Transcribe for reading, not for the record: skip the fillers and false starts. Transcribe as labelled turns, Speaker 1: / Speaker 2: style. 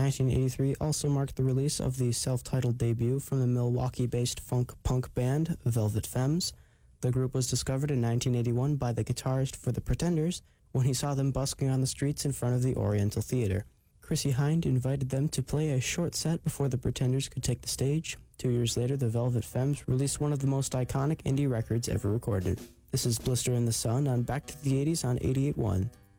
Speaker 1: 1983 also marked the release of the self-titled debut from the Milwaukee-based funk-punk band Velvet Femmes. The group was discovered in 1981 by the guitarist for The Pretenders when he saw them busking on the streets in front of the Oriental Theater. Chrissie Hynde invited them to play a short set before The Pretenders could take the stage. 2 years later, the Velvet Femmes released one of the most iconic indie records ever recorded. This is Blister in the Sun on Back to the 80s on 88.1.